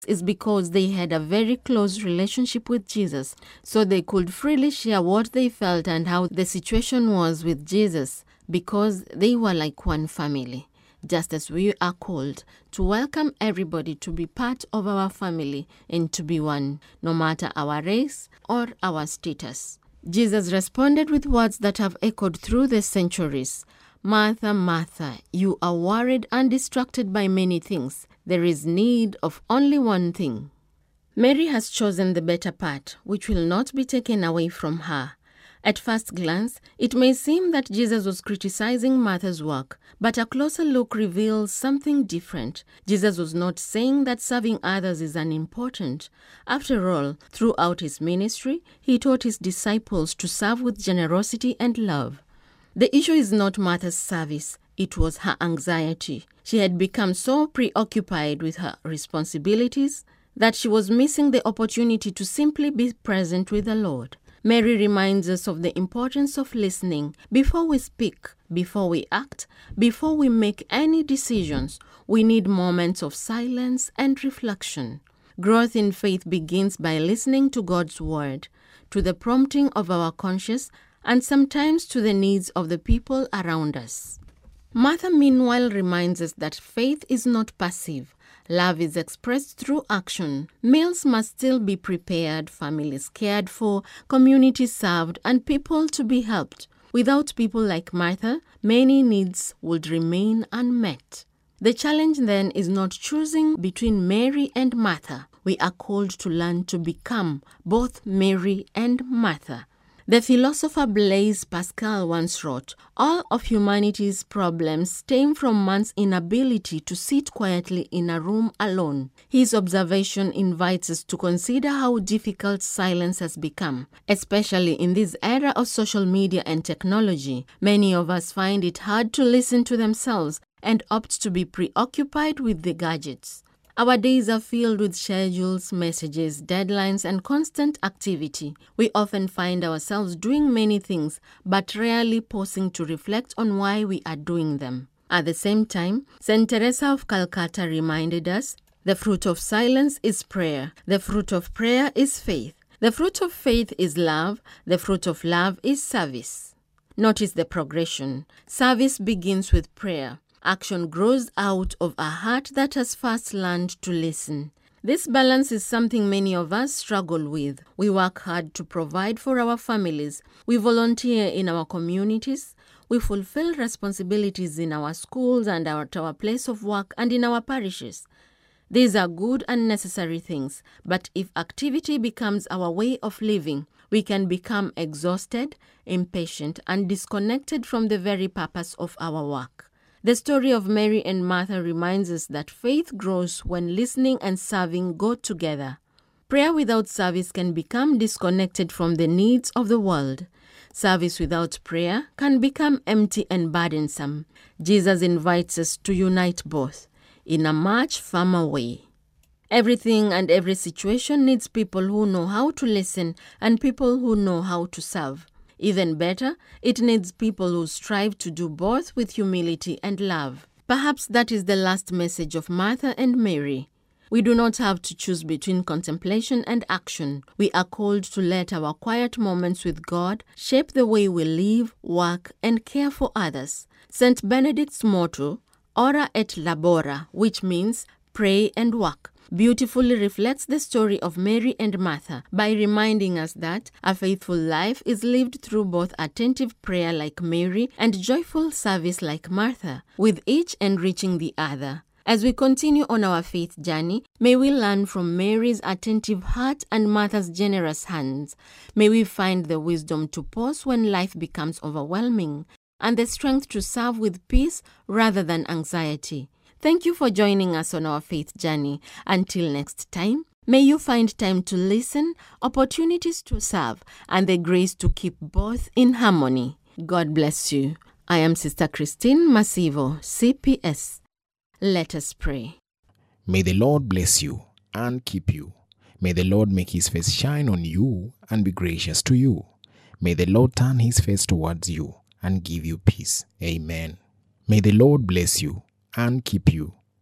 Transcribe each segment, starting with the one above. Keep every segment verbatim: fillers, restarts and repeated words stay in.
is because they had a very close relationship with Jesus, so they could freely share what they felt and how the situation was with Jesus, because they were like one family. Just as we are called to welcome everybody to be part of our family and to be one, no matter our race or our status. Jesus responded with words that have echoed through the centuries. Martha, Martha, you are worried and distracted by many things. There is need of only one thing. Mary has chosen the better part, which will not be taken away from her. At first glance, it may seem that Jesus was criticizing Martha's work, but a closer look reveals something different. Jesus was not saying that serving others is unimportant. After all, throughout his ministry, he taught his disciples to serve with generosity and love. The issue is not Martha's service, it was her anxiety. She had become so preoccupied with her responsibilities that she was missing the opportunity to simply be present with the Lord. Mary reminds us of the importance of listening. Before we speak, before we act, before we make any decisions, we need moments of silence and reflection. Growth in faith begins by listening to God's word, to the prompting of our conscience, and sometimes to the needs of the people around us. Martha, meanwhile, reminds us that faith is not passive. Love is expressed through action. Meals must still be prepared, families cared for, communities served, and people to be helped. Without people like Martha, many needs would remain unmet. The challenge then is not choosing between Mary and Martha. We are called to learn to become both Mary and Martha. The philosopher Blaise Pascal once wrote, "All of humanity's problems stem from man's inability to sit quietly in a room alone." His observation invites us to consider how difficult silence has become, especially in this era of social media and technology. Many of us find it hard to listen to themselves and opt to be preoccupied with the gadgets. Our days are filled with schedules, messages, deadlines, and constant activity. We often find ourselves doing many things, but rarely pausing to reflect on why we are doing them. At the same time, Saint Teresa of Calcutta reminded us, the fruit of silence is prayer. The fruit of prayer is faith. The fruit of faith is love. The fruit of love is service. Notice the progression. Service begins with prayer. Action grows out of a heart that has first learned to listen. This balance is something many of us struggle with. We work hard to provide for our families. We volunteer in our communities. We fulfill responsibilities in our schools and at our place of work and in our parishes. These are good and necessary things, but if activity becomes our way of living, we can become exhausted, impatient, and disconnected from the very purpose of our work. The story of Mary and Martha reminds us that faith grows when listening and serving go together. Prayer without service can become disconnected from the needs of the world. Service without prayer can become empty and burdensome. Jesus invites us to unite both in a much firmer way. Everything and every situation needs people who know how to listen and people who know how to serve. Even better, it needs people who strive to do both with humility and love. Perhaps that is the last message of Martha and Mary. We do not have to choose between contemplation and action. We are called to let our quiet moments with God shape the way we live, work, and care for others. Saint Benedict's motto, Ora et labora, which means pray and work, beautifully reflects the story of Mary and Martha by reminding us that a faithful life is lived through both attentive prayer like Mary and joyful service like Martha, with each enriching the other. As we continue on our faith journey, may we learn from Mary's attentive heart and Martha's generous hands. May we find the wisdom to pause when life becomes overwhelming and the strength to serve with peace rather than anxiety. Thank you for joining us on our faith journey. Until next time, may you find time to listen, opportunities to serve, and the grace to keep both in harmony. God bless you. I am Sister Christine Masivo, C P S. Let us pray. May the Lord bless you and keep you. May the Lord make his face shine on you and be gracious to you. May the Lord turn his face towards you and give you peace. Amen. May the Lord bless you and keep you.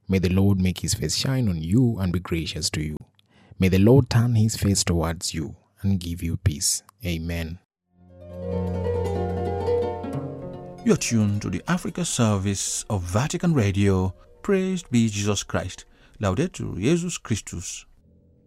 May the Lord make his face shine on you and be gracious to you. May the Lord turn his face towards you and give you peace. Amen. You are tuned to the Africa service of Vatican Radio. Praised be Jesus Christ. Laudetur Jesus Christus.